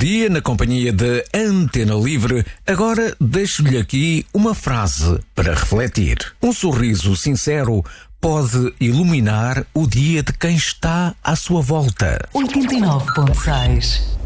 dia na companhia de Antena Livre. Agora deixo-lhe aqui uma frase para refletir. Um sorriso sincero pode iluminar o dia de quem está à sua volta. 89.6